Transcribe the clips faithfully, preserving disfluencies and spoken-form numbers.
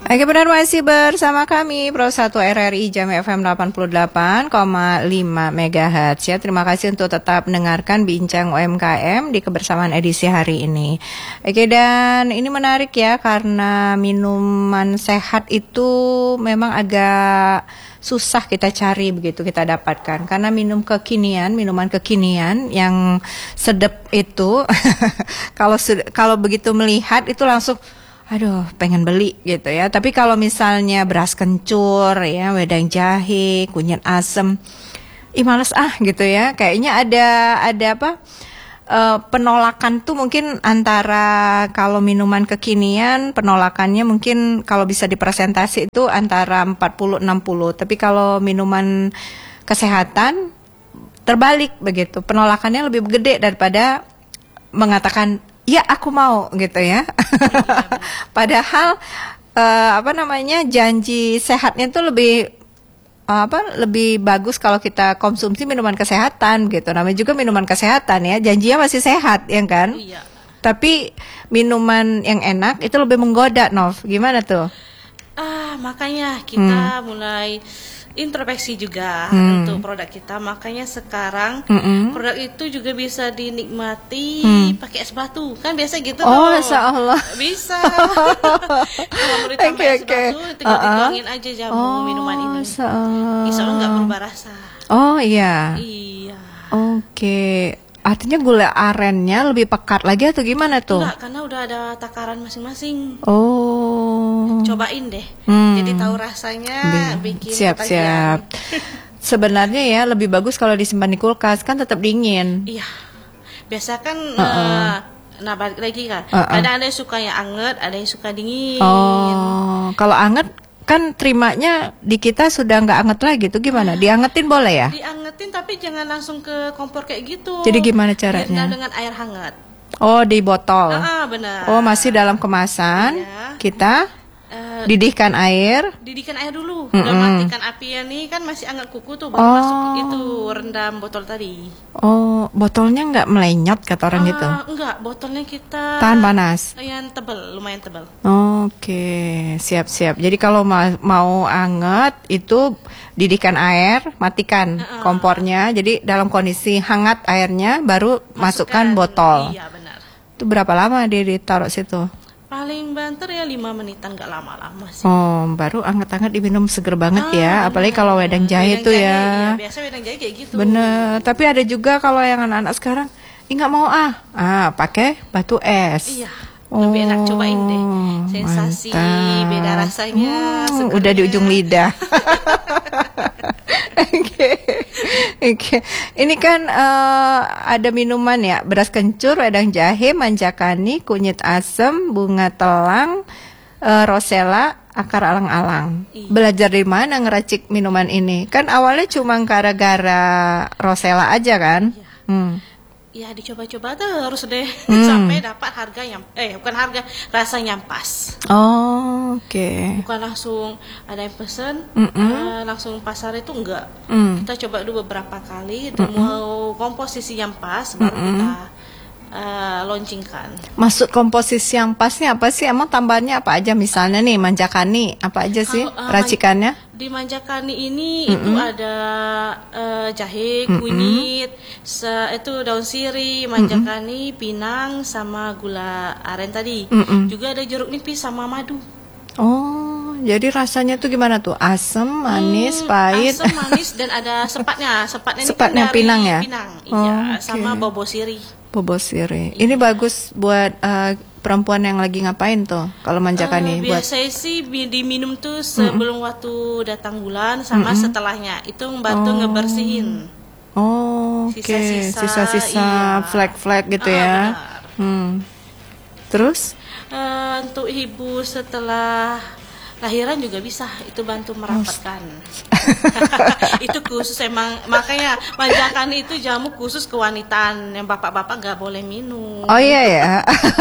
Oke, benar masih bersama kami Pro satu R R I Jam F M delapan puluh delapan koma lima megahertz ya. Terima kasih untuk tetap mendengarkan Bincang U M K M di kebersamaan edisi hari ini. Oke, dan ini menarik ya karena minuman sehat itu memang agak susah kita cari begitu kita dapatkan karena minum kekinian, minuman kekinian yang sedap itu kalau kalau begitu melihat itu langsung aduh pengen beli gitu ya. Tapi kalau misalnya beras kencur ya, wedang jahe, kunyit asem, ih males ah gitu ya. Kayaknya ada ada apa uh, penolakan tuh mungkin antara kalau minuman kekinian penolakannya mungkin kalau bisa dipresentasi itu antara empat puluh enam puluh. Tapi kalau minuman kesehatan terbalik begitu. Penolakannya lebih gede daripada mengatakan ya aku mau gitu ya. Padahal uh, apa namanya janji sehatnya tuh lebih uh, apa lebih bagus kalau kita konsumsi minuman kesehatan gitu. Namanya juga minuman kesehatan ya, janjinya masih sehat ya kan. Iya. Tapi minuman yang enak itu lebih menggoda, Nov. Gimana tuh? Ah makanya kita hmm. mulai introspeksi juga hmm. untuk produk kita. Makanya sekarang mm-mm. produk itu juga bisa dinikmati hmm. pakai es batu. Kan biasa gitu oh, tuh. Masya Allah. Bisa. Kalau mau ditambah okay, es okay. batu, tinggal uh-uh. dituangin aja jamu oh, minuman ini. Insya Allah nggak berubah rasa. Oh iya. Iya. Oke. Okay. Artinya gula arennya lebih pekat lagi atau gimana tuh? Enggak, karena udah ada takaran masing-masing. Oh. Cobain deh. Hmm. Jadi tahu rasanya, Be- bikin siap-siap. Sebenarnya ya lebih bagus kalau disimpan di kulkas kan tetap dingin. Iya. Biasa kan uh-uh. uh, nah balik lagi kan. Uh-uh. Ada ada yang suka yang anget, ada yang suka dingin. Oh, kalau anget kan terimanya di kita sudah nggak anget lagi tuh gimana? Diangetin boleh ya? Diangetin tapi jangan langsung ke kompor kayak gitu. Jadi gimana caranya? Direndam dengan air hangat. Oh, di botol. Ah, benar. Oh, masih dalam kemasan. Iya. Kita uh, didihkan air. Didihkan air dulu. Mm-mm. Udah matikan apinya nih kan masih hangat kuku tuh baru oh. masuk itu rendam botol tadi. Oh, botolnya nggak melenyot kata orang uh, gitu? Enggak, botolnya kita tahan panas. Yang tebal, lumayan tebal. Oke, siap-siap. Jadi kalau ma- mau anget itu didihkan air, matikan uh-uh. kompornya. Jadi dalam kondisi hangat airnya baru masukkan, masukkan botol. Iya, benar. Itu berapa lama dia ditaruh situ? Paling banter ya lima menitan, nggak lama-lama sih. Oh, baru anget-anget diminum seger banget ah, ya. Apalagi kalau wedang jahe wedang tuh jahe, ya. Iya, biasa wedang jahe kayak gitu. Bener. Tapi ada juga kalau yang anak-anak sekarang, ih nggak mau ah, ah pakai batu es. Iya. Lebih oh, enak, cobain deh. Sensasi mantap. Beda rasanya. Hmm, udah di ujung lidah. Oke, oke. Ini kan uh, ada minuman ya, beras kencur, wedang jahe, manjakani, kunyit asem, bunga telang, uh, rosella, akar alang-alang. Iya. Belajar dari mana ngeracik minuman ini? Kan awalnya cuma gara-gara rosella aja kan? Iya. Hmm. Ya dicoba-coba terus deh hmm. sampai dapat harga yang eh bukan harga rasa yang pas. Oh, oke. Okay. Bukan langsung ada yang pesen uh, langsung pasar itu enggak. Mm. Kita coba dulu beberapa kali dan mau komposisi yang pas baru Mm-mm. kita uh, launchingkan. Maksud komposisi yang pasnya apa sih? Emang tambahannya apa aja? Misalnya nih manjakani apa aja sih uh, racikannya? Man- di manjakani ini Mm-mm. itu ada uh, jahe, kunyit, se- itu daun sirih, manjakani, Mm-mm. pinang sama gula aren tadi. Mm-mm. Juga ada jeruk nipis sama madu. Oh, jadi rasanya tuh gimana tuh? Asam, manis, hmm, pahit. Asam, manis dan ada sepatnya. Sepatnya, sepatnya kan pinang ya? Pinang, oh, iya, okay. sama bobo sirih. Bobo sirih. Ini iya. bagus buat uh, perempuan yang lagi ngapain tuh kalau manjakani? Uh, buat biasanya sih diminum tuh sebelum Mm-mm. waktu datang bulan sama Mm-mm. setelahnya. Itu membantu oh. ngebersihin. Oh, oke. Okay. Sisa-sisa iya. flek-flek gitu uh, ya. Hmm. Terus? Uh, untuk ibu setelah lahiran juga bisa, itu bantu merapatkan. Itu khusus emang, makanya manjakani itu jamu khusus kewanitaan yang bapak-bapak nggak boleh minum. Oh iya ya.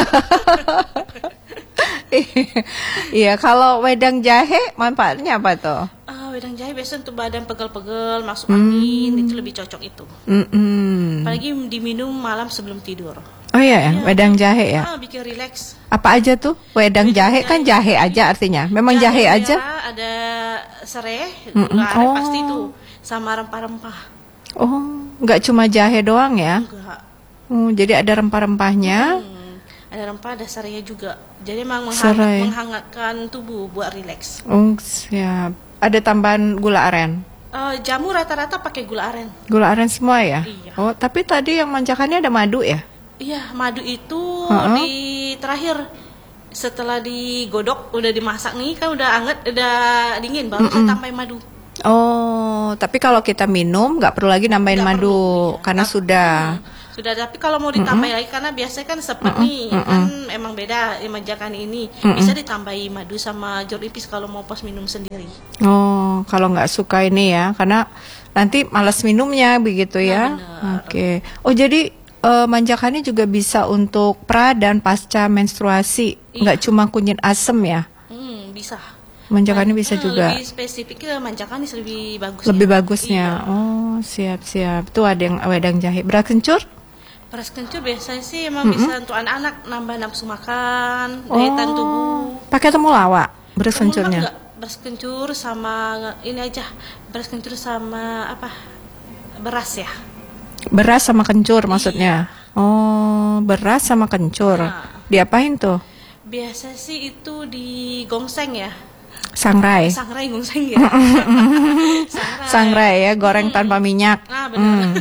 Iya, kalau wedang jahe manfaatnya apa tuh? Uh, wedang jahe biasa untuk badan pegel-pegel, masuk angin, hmm. itu lebih cocok itu. Mm-mm. Apalagi diminum malam sebelum tidur. Oh iya ya, Iya. wedang jahe ya. Ah, bikin rileks. Apa aja tuh? Wedang jahe kan jahe aja artinya. Memang jahe, merah, aja. Ada serai, Mm-mm. gula aren Oh. pasti tuh, sama rempah-rempah. Oh, nggak cuma jahe doang ya? Enggak. Oh, jadi ada rempah-rempahnya. Hmm, ada rempah, ada serainya juga. Jadi memang Serai. menghangat, menghangatkan tubuh buat rileks. Oh, siap. Ada tambahan gula aren. Eh, jamu rata-rata pakai gula aren. Gula aren semua ya? Iya. Oh, tapi tadi yang manjakannya ada madu ya? Iya, madu itu Ha-ha. di terakhir setelah digodok, udah dimasak nih kan udah anget, udah dingin, baru saya tambahin madu. Oh, tapi kalau kita minum nggak perlu lagi nambahin Nggak madu perlu, iya. karena Tapi- sudah. Sudah, tapi kalau mau ditambahin lagi karena biasanya kan sepet nih, kan emang beda yang manjakan ini. Bisa ditambahi madu sama jeruk nipis kalau mau pas minum sendiri. Oh, kalau nggak suka ini ya, karena nanti malas minumnya begitu ya. benar. Oke. Oh, jadi eh, manjakannya juga bisa untuk pra dan pasca menstruasi, nggak cuma kunyit asem ya? Hmm, bisa. Manjakannya bisa Eh, juga. Lebih spesifiknya manjakan ini lebih bagus. Lebih bagusnya. Iya. Oh, siap-siap. Tuh ada yang wedang jahe. Beras kencur? Beras kencur biasanya sih emang bisa untuk anak-anak nambah nafsu makan, daya tahan tubuh. Pakai temulawak beras Temulawak kencurnya. enggak, beras kencur sama ini aja, beras kencur sama apa? Beras ya. Beras sama kencur maksudnya. Oh, beras sama kencur. Nah. Diapain tuh? Biasa sih itu digongseng ya. Sangrai. Sangrai gongseng ya. Sangrai. Sangrai ya, goreng tanpa minyak. Ah, benar. Hmm.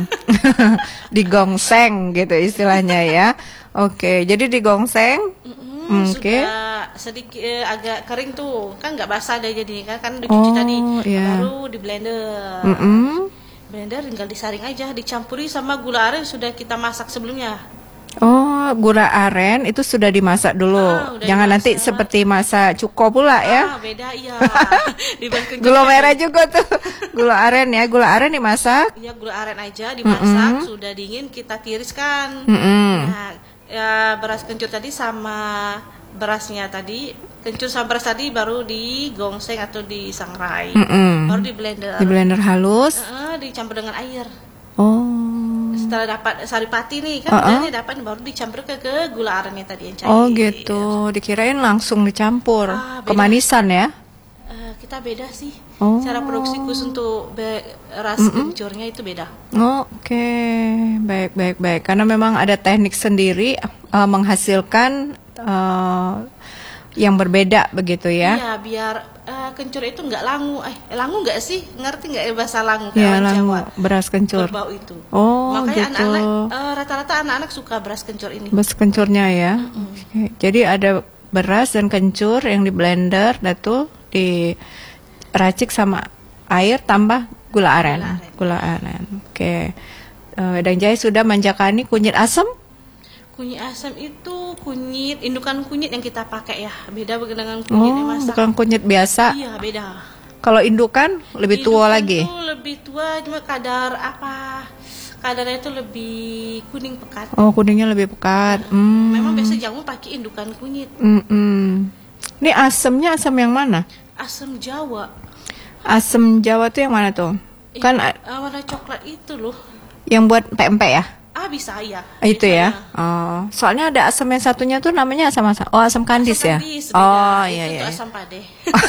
Digongseng gitu istilahnya ya. Oke, jadi digongseng. Mm, Oke. Sudah sedikit eh, agak kering tuh, kan nggak basah deh jadi kan kan udah cuci Oh, tadi, iya. baru di blender. Mm-mm. Blender tinggal disaring aja, dicampuri sama gula aren sudah kita masak sebelumnya. Oh, gula aren itu sudah dimasak dulu. Ah, udah Jangan nanti dimasak. seperti masak cuko pula ya. Ah, beda iya. Dibanding Gula merah juga tuh. Gula aren ya, gula aren dimasak. Ya gula aren aja dimasak, sudah dingin kita tiriskan. Mm-mm. Nah, ya beras kencur tadi sama berasnya tadi, kencur sama beras tadi baru digongseng atau disangrai. Mm-mm. Baru di blender. Di blender halus. Eh, dicampur dengan air. Oh. Setelah dapat saripati nih kan Uh-uh. udah nih dapat baru dicampur ke, ke gula arennya tadi yang cair. Oh gitu. Dikirain langsung dicampur. Ah, beda. Kemanisan ya. Eh, kita beda sih. Oh. Cara produksi khusus untuk beras kencurnya itu beda. Oh, oke, baik, baik, baik. Karena memang ada teknik sendiri eh, menghasilkan eh, yang berbeda begitu ya. Iya, biar eh, kencur itu nggak langu. Eh, langu nggak sih? Ngerti nggak ya bahasa langu? Kayak Ya, orang langu, Jawa. beras kencur. Berbau itu. Oh, Makanya gitu. anak-anak eh, rata-rata anak-anak suka beras kencur ini. Beras kencurnya ya. Oke. Jadi ada beras dan kencur yang di blender, dan tuh diracik sama air tambah gula aren. Gula aren. Oke. Eh, wedang jahe sudah, manjakani, kunyit asam. Kunyit asam itu kunyit indukan kunyit yang kita pakai ya. Beda dengan kunyit yang Oh, masak. bukan kunyit biasa. Iya, beda. Kalau indukan lebih tua Indukan lagi. tuh lebih tua, cuma kadar apa? Kadarnya itu lebih kuning pekat. Oh, kuningnya lebih pekat. Hmm. Memang biasa jamu pakai indukan kunyit. Mm-mm. Ini asemnya asam yang mana? Asam Jawa. Asam Jawa tuh yang mana tuh? Kan Iya, a- eh, warna coklat itu loh. yang buat pempek ya? Ah, bisa ya. Itu ya. Biasanya. Oh, soalnya ada asam yang satunya tuh namanya asam asam. Oh, asam kandis Asam ya. kandis, beda. Oh, Itu iya untuk iya. asam pade.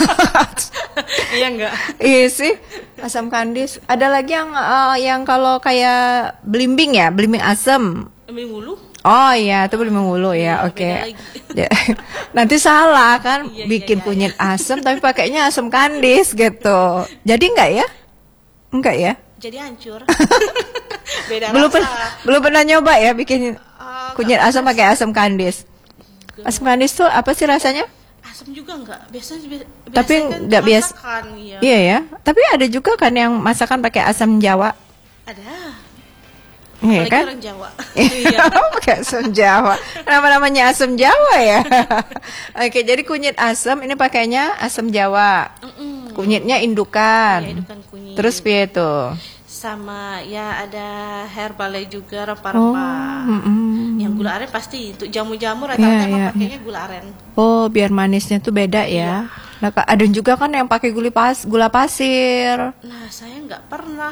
Iya enggak? Iya sih, asam kandis. Ada lagi yang eh, yang kalau kayak belimbing ya, belimbing asam. Ambil mulu. Oh iya, itu belimbing hulu ya. Iya, Oke. beda lagi. Ya, nanti salah kan, Iya, iya, bikin iya, kunyit asam tapi pakainya asam kandis gitu. Jadi enggak ya? Enggak ya? Jadi hancur. Beda Belum rasa. pernah belum pernah nyoba ya bikin Ah, kunyit asam pakai asam kandis. Asam kandis tuh apa sih rasanya? asam juga enggak. Biasanya bi- Tapi biasanya kan nggak bias- masakan, iya. Iya ya. Tapi ada juga kan yang masakan pakai asam Jawa. Ada. Iya Apalagi kan? orang Jawa. Iya, pakai asam Jawa. Kenapa namanya asam Jawa ya? Oke, jadi kunyit asam ini pakainya asam Jawa. Mm-mm. Kunyitnya indukan. Ya, indukan kunyit. Terus piye tuh? Sama ya ada herbalnya juga rempah-rempah. mm-mm. Yang gula aren pasti. Untuk jamu-jamu rata-rata Iya, emang iya, pakainya gula aren. Oh, biar manisnya tuh beda ya. Nah, Kak, ada juga kan yang pakai gula pas, gula pasir. Nah, saya nggak pernah.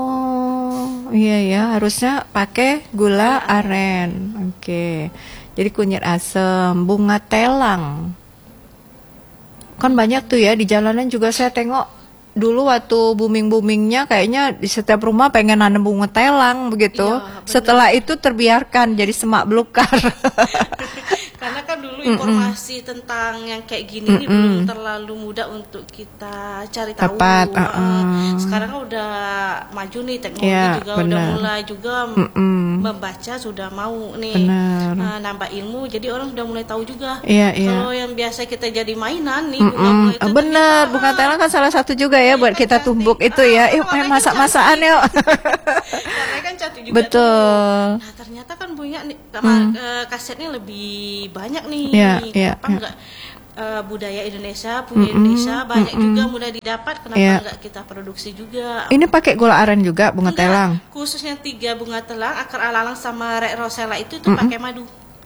Oh, iya ya, harusnya pakai gula aren. Oke. Jadi kunyit asam, bunga telang. Kan banyak tuh ya di jalanan juga saya tengok. Dulu waktu booming-boomingnya kayaknya di setiap rumah pengen nanam bunga telang begitu. Iya, bener. Setelah itu terbiarkan jadi semak belukar. Karena kan dulu informasi tentang yang kayak gini ini belum terlalu mudah untuk kita cari tahu. Tepat, Uh, uh-uh. Sekarang kan udah maju nih teknologi Ya, juga benar. udah mulai juga Mm-mm. membaca, sudah mau nih Benar. uh, nambah ilmu. Jadi orang udah mulai tahu juga. Iya, iya. Kalau yang biasa kita jadi mainan nih Mm-mm. bunga-bunga itu Ah, bener, ternyata, bunga telang kan salah satu juga ya buat kita tumbuk itu ya. Yuk main masak-masakan yuk. Karena kan cantik juga Betul. tuh. Nah ternyata kan punya nih kamar, eh, kasetnya lebih banyak nih. Iya, iya, Kenapa iya. enggak eh, budaya Indonesia punya Indonesia banyak juga mudah didapat. Kenapa Iya. enggak kita produksi juga? Ini pakai gula aren juga bunga Enggak, telang. khususnya tiga bunga telang, akar alalang sama red rosella itu tuh pakai madu.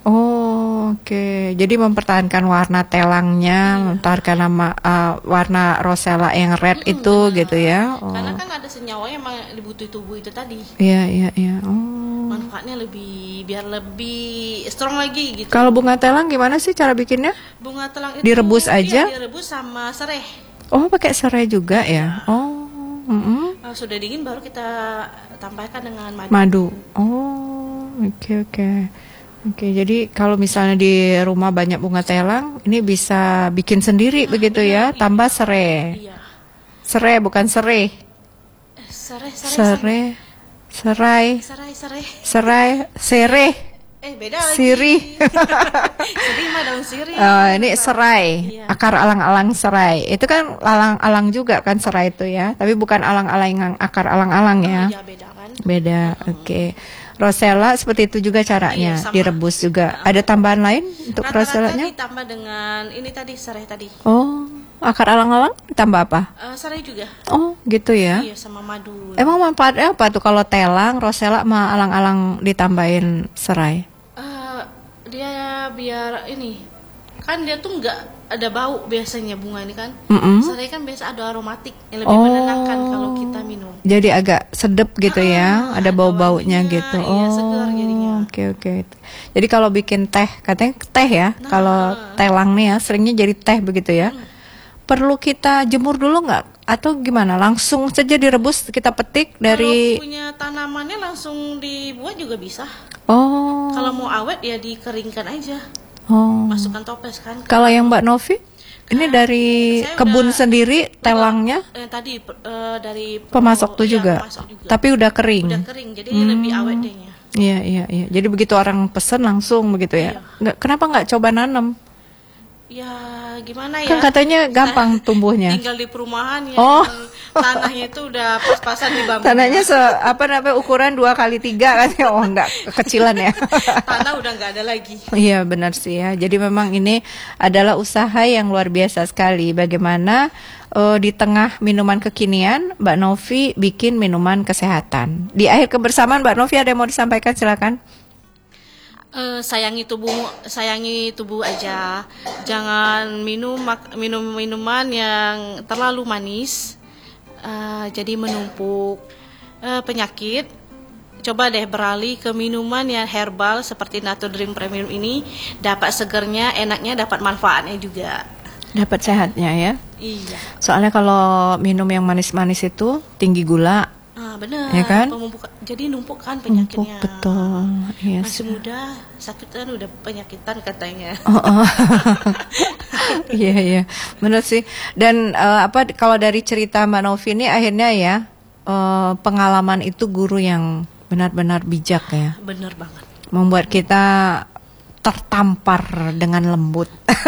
Oh, oke. Jadi mempertahankan warna telangnya, mempertahankan nama uh, warna rosella yang red itu gitu ya. Oh. Karena kan ada senyawa yang emang dibutuhin tubuh itu tadi. Iya, iya, iya. Oh. Manfaatnya lebih biar lebih strong lagi gitu. Kalau bunga telang gimana sih cara bikinnya? Bunga telang itu Direbus aja? iya, direbus sama serai. Oh, pakai serai juga ya. Oh. mm-mm. Uh, sudah dingin baru kita tambahkan dengan madu. Madu. Oh, oke oke. Oke, jadi kalau misalnya di rumah banyak bunga telang, ini bisa bikin sendiri begitu ya, tambah serai. Iya. Serai bukan serai. Eh, Serai, serai, Serai, serai, serai, serai. serai, sere, Eh beda lagi. siri. Siri mah daun siri. Eh, ini serai, Iya. akar alang-alang serai. Itu kan alang-alang juga kan serai itu ya, tapi bukan alang-alang yang akar alang-alang ya. Iya beda kan. Beda, oke. Rosella seperti itu juga caranya, Iya, sama. direbus juga. Ada tambahan lain untuk Rata-rata rosellanya? ditambah dengan ini tadi serai tadi. Oh, akar alang-alang tambah apa? Eh, serai juga. Oh, gitu ya. Iya sama madu. Emang manfaatnya apa tuh kalau telang, rosella sama alang-alang ditambahin serai? Eh, dia biar ini kan dia tuh nggak ada bau biasanya bunga ini kan. Mm-mm. Serai kan biasa ada aromatik yang lebih Oh. menenangkan kalau kita minum. Jadi agak sedep gitu ya, Ah, ada ada bau-baunya wanginya, gitu. iya, segar jadinya. Oke oke. Jadi kalau bikin teh, katanya teh ya, Nah. kalau telang nih ya, seringnya jadi teh begitu ya. Perlu kita jemur dulu nggak? Atau gimana? Langsung saja direbus, kita petik dari. Kalau punya tanamannya langsung dibuat juga bisa. Oh. Kalau mau awet ya dikeringkan aja. Oh. Masukkan toples kan. Kalau yang Mbak Novi, ini dari saya kebun udah- sendiri telangnya, Eh, tadi eh, dari pemasok tuh iya, juga. pemasok juga. Tapi udah kering. Udah kering, jadi lebih awet dehnya. Iya iya iya. Jadi begitu orang pesen langsung begitu ya. Iya. Nggak, kenapa nggak coba nanam? Ya gimana ya? Kan katanya gampang Saya tumbuhnya. Tinggal di perumahan ya. Oh. Tanahnya itu udah pas-pasan di bambu. Tanahnya se apa namanya ukuran dua kali tiga katanya. Oh nggak kekecilan ya. Tanah udah nggak ada lagi. Iya benar sih ya. Jadi memang ini adalah usaha yang luar biasa sekali. Bagaimana eh, di tengah minuman kekinian, Mbak Novi bikin minuman kesehatan. Di akhir kebersamaan, Mbak Novi ada yang mau disampaikan? Silakan. Eh, sayangi tubuh, sayangi tubuh aja. Jangan minum mak- minum minuman yang terlalu manis. Eh, jadi menumpuk eh, penyakit. Coba deh beralih ke minuman yang herbal seperti Natur Dream Premium ini. Dapat segernya, enaknya, dapat manfaatnya juga. Dapat sehatnya ya. Iya. Soalnya kalau minum yang manis-manis itu tinggi gula, Ah, benar. Ya kan? Pemumpukan- jadi numpuk kan numpuk penyakitnya. betul. Iya Masih sih. muda, sakit kan udah penyakitan katanya. Oh, oh. Iya iya, benar sih. Dan eh, apa kalau dari cerita Mbak Novi ini akhirnya ya eh, pengalaman itu guru yang benar-benar bijak ya, Bener banget. membuat kita tertampar dengan lembut.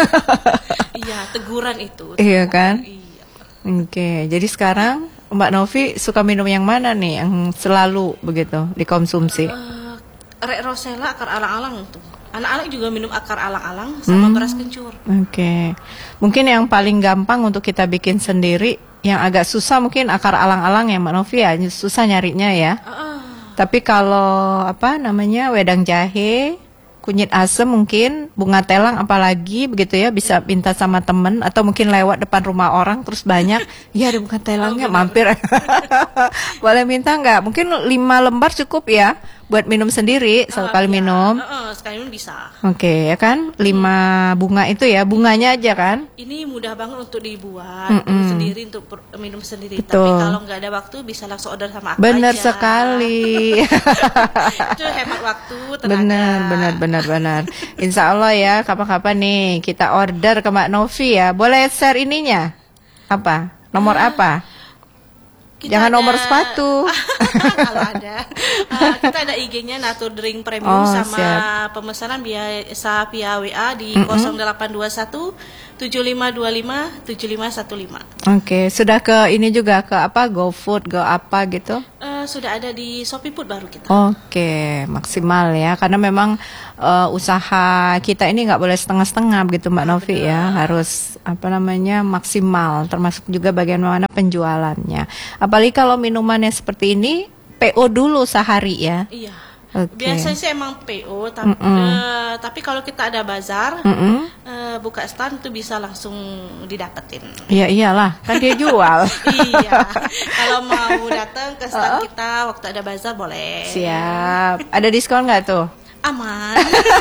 Iya, teguran itu. Iya kan? Iya. Oke, jadi sekarang Mbak Novi suka minum yang mana nih yang selalu begitu dikonsumsi? Eh, Red Rosella akar alang-alang tuh. Anak-anak juga minum akar alang-alang sama beras kencur. Oke, mungkin yang paling gampang untuk kita bikin sendiri, yang agak susah mungkin akar alang-alang ya Mbak Novi ya, susah nyarinya ya. Ah, Tapi kalau apa namanya wedang jahe, kunyit asem mungkin, bunga telang apalagi begitu ya, bisa minta sama temen atau mungkin lewat depan rumah orang terus banyak, ya ada bunga telangnya, Oh, mampir. Boleh minta nggak? Mungkin lima lembar cukup ya buat minum sendiri sekali Ah, minum. Uh, uh, sekali minum bisa. Oke, ya kan? Lima bunga itu ya, bunganya aja kan? Ini mudah banget untuk dibuat Mm-mm. minum sendiri, untuk per- minum sendiri. Betul. Tapi kalau nggak ada waktu bisa langsung order sama aku Benar aja. sekali. Itu hemat waktu, tenaga. Benar, benar, benar, benar. Insya Allah ya, kapan-kapan nih kita order ke Mbak Novi ya. Boleh share ininya? Apa? Nomor apa? Kita Jangan ada- nomor sepatu. Kalau ada. Uh, kita ada I G-nya Natur Drink Oh, Premium, sama siap. pemesanan biasa via W A di nol delapan dua satu tujuh lima dua lima tujuh lima satu lima. Oke, sudah ke ini juga ke apa? GoFood, Go apa gitu? Uh, sudah ada di Shopee Food baru kita. Oke, maksimal ya. Karena memang eh, usaha kita ini nggak boleh setengah-setengah begitu Mbak Novi ya. Harus apa namanya maksimal. Termasuk juga bagaimana penjualannya. Apalagi kalau minumannya seperti ini, P O dulu sehari ya. Iya. Oke. Biasanya sih emang P O, tapi, eh, tapi kalau kita ada bazar, Mm-mm. eh, buka stand itu bisa langsung didapetin. Ya iyalah, kan dia jual. Iya. Kalau mau datang ke stand kita waktu ada bazar boleh. Siap. Ada diskon nggak tuh? Aman.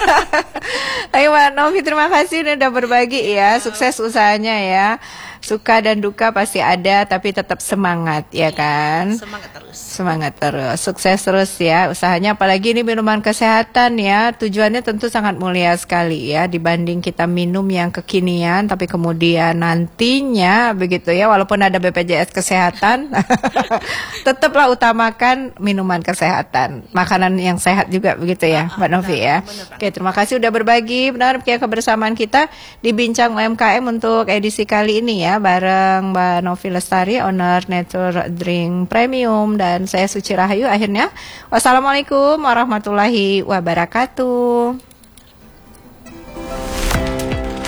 Ayo Mbak Novi, terima kasih udah berbagi ya. Sukses usahanya ya. Suka dan duka pasti ada, tapi tetap semangat ya kan. Semangat terus. Semangat terus, sukses terus ya usahanya. Apalagi ini minuman kesehatan ya, tujuannya tentu sangat mulia sekali ya, dibanding kita minum yang kekinian tapi kemudian nantinya begitu ya, walaupun ada B P J S kesehatan tetaplah utamakan minuman kesehatan, makanan yang sehat juga begitu ya Mbak Novi ya. Oke, terima kasih udah berbagi benar ya kebersamaan kita di Bincang U M K M untuk edisi kali ini ya, bareng Mbak Novi Lestari, owner Natur Drink Premium, dan saya Suci Rahayu. Akhirnya, wassalamualaikum warahmatullahi wabarakatuh.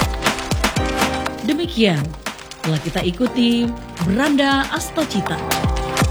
Demikian telah kita ikuti Beranda Astacita.